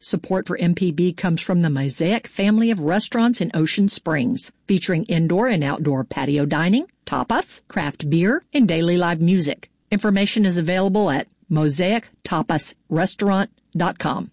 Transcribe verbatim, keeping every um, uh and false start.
Support for M P B comes from the Mosaic family of restaurants in Ocean Springs, featuring indoor and outdoor patio dining, tapas, craft beer, and daily live music. Information is available at mosaic tapas restaurant dot com.